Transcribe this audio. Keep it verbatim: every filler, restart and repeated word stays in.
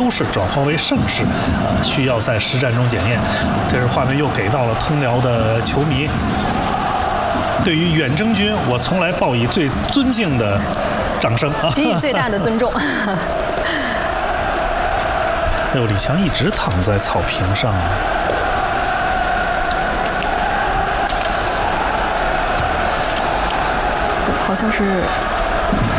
优势转化为胜势，呃，需要在实战中检验。这是画面又给到了通辽的球迷。对于远征军，我从来报以最尊敬的掌声啊， 给予最大的尊重。 哎呦，李强一直躺在草坪上。 好像是